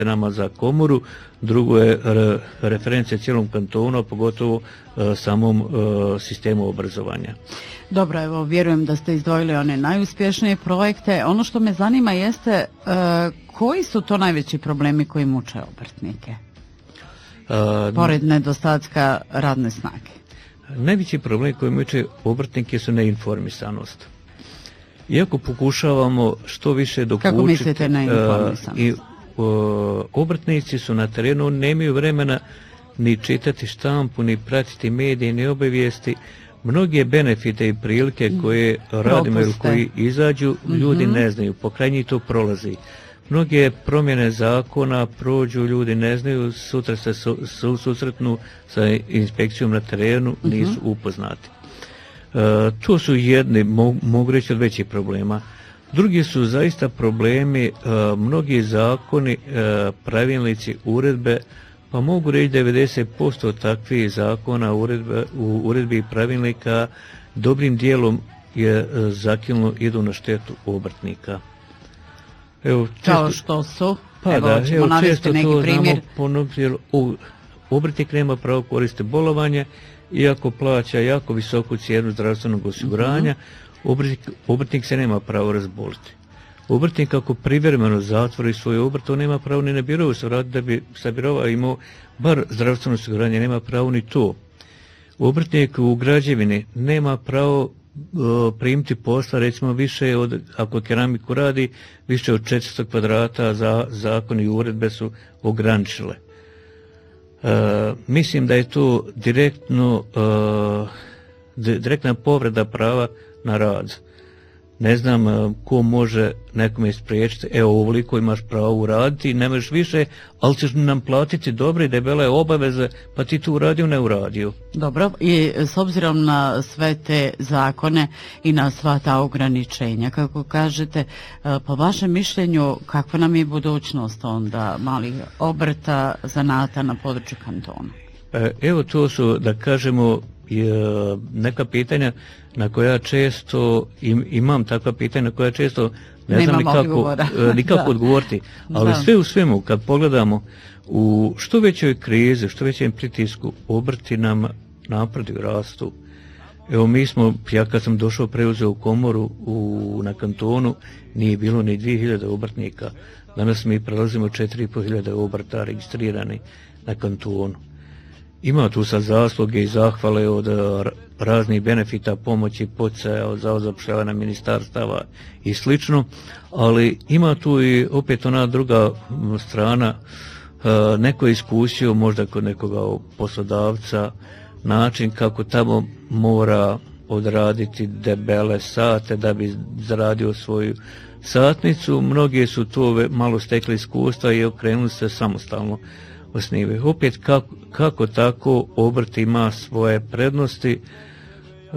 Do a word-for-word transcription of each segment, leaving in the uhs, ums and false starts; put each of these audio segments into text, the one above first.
nama za komoru, drugo je re, referencija cijelom kantonu, a pogotovo e, samom e, sistemu obrazovanja. Dobro, evo, vjerujem da ste izdvojili one najuspješnije projekte. Ono što me zanima jeste e, koji su to najveći problemi koji muče obrtnike? E, Pored nedostatka radne snage. Najveći problem koji muče obrtnike su neinformisanost. Iako pokušavamo što više dokučiti... Kako mislite neinformisanost? I, o, obrtnici su na terenu, nemaju vremena ni čitati štampu, ni pratiti medije, ni obavijesti. Mnoge benefite i prilike koje radimo ili koji izađu, ljudi mm-hmm. ne znaju, po krajnji to prolazi. Mnoge promjene zakona prođu, ljudi ne znaju, sutra se su, su, susretnu sa inspekcijom na terenu, nisu mm-hmm. upoznati. E, to su jedni, mo, mogu reći, od većih problema. Drugi su zaista problemi, e, mnogi zakoni, e, pravilnici, uredbe, pa mogu reći devedeset posto takvih zakona, uredbe, u uredbi i pravilnika dobrim dijelom je e, zakinulo, idu na štetu obrtnika. Evo, često, kao što su, pa evo, da, ćemo evo, navesti neki primjer. Ponovno, obrtnik nema pravo koristiti bolovanje, iako plaća jako visoku cijenu zdravstvenog osiguranja, mm-hmm. obrtnik, obrtnik se nema pravo razboliti. Obrtnik ako privremeno zatvori svoj obrt, on nema pravo ni na birovu se vratiti da bi sa birova imao bar zdravstveno osiguranje, nema pravo ni to. Obrtnik u građevini nema pravo uh, primiti posla, recimo više od, ako keramiku radi, više od četiristo kvadrata, za, zakon i uredbe su ograničile. Uh, mislim da je to direktno, uh, direktna povreda prava na rad. Ne znam uh, ko može nekome ispriječiti, evo ovoliko imaš pravo uraditi, ne možeš više, ali ćeš nam platiti dobre i debele obaveze, pa ti to uradio, ne uradio. Dobro, i s obzirom na sve te zakone i na sva ta ograničenja, kako kažete, uh, po vašem mišljenju, kakva nam je budućnost onda malih obrta, zanata na području kantona? Evo to su, da kažemo, neka pitanja na koja često im, imam takva pitanja na koja često ne Nema znam nikako, nikako odgovoriti, ali da. Sve u svemu kad pogledamo u što većoj krizi, što većem pritisku obrti nam napreduju, rastu. Evo mi smo, ja kad sam došao preuzeo u komoru u, na kantonu, nije bilo ni dvije hiljade obrtnika, danas mi prelazimo četiri i pol hiljade obrta registrirani na kantonu. Ima tu sad zasluge i zahvale od raznih benefita, pomoći, poticaja od Zavoda za zapošljavanje ministarstava i slično, ali ima tu i opet ona druga strana, neko je iskusio možda kod nekoga poslodavca način kako tamo mora odraditi debele sate da bi zaradio svoju satnicu. Mnogi su to malo stekli iskustva i okrenuli se samostalno osnivaju. Opet kako, kako tako obrt ima svoje prednosti. Uh,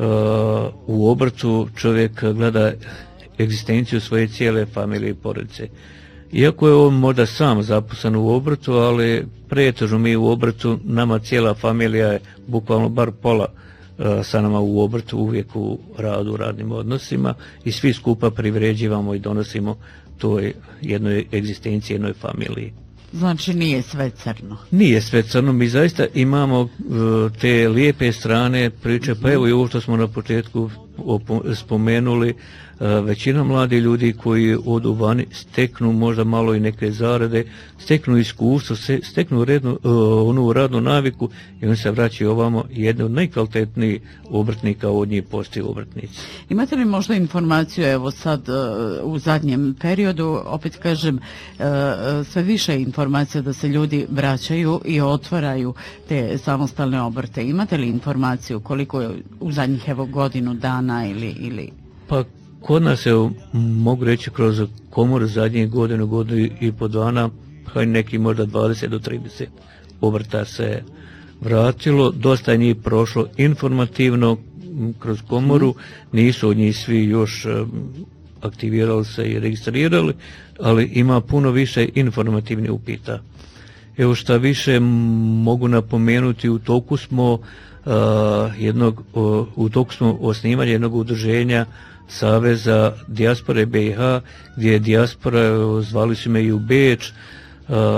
u obrtu čovjek gleda egzistenciju svoje cijele familije i porodice. Iako je on možda sam zaposlen u obrtu, ali pretežno mi u obrtu, nama cijela familija je bukvalno bar pola uh, sa nama u obrtu, uvijek u radu, u radnim odnosima i svi skupa privređivamo i donosimo toj jednoj egzistenciji, jednoj familiji. Znači nije sve crno. Nije sve crno, mi zaista imamo uh, te lijepe strane priče, pa evo i ovo što smo na početku spomenuli, uh, većina mladih ljudi koji odu vani steknu možda malo i neke zarade, steknu iskustvo, steknu rednu, uh, onu radnu naviku i oni se vraćaju ovamo, jedne od najkvalitetnijih obrtnika od njih postaju obrtnici. Imate li možda informaciju, evo sad uh, u zadnjem periodu, opet kažem, uh, sve više informacija da se ljudi vraćaju i otvaraju te samostalne obrte. Imate li informaciju koliko je u zadnjih evo godinu dana ili... ili... Pa kod nas je, mogu reći, kroz komoru zadnjih godinu, godinu i po dana, pa neki možda dvadeset do trideset obrta se vratilo. Dosta je njih prošlo informativno kroz komoru, nisu od njih svi još aktivirali se i registrirali, ali ima puno više informativnih upita. Evo šta više mogu napomenuti, u toku smo uh, jednog, uh, u toku smo osnivanja jednog udruženja Saveza dijaspore B i H, gdje je dijaspora, zvali su me i u Beč, uh,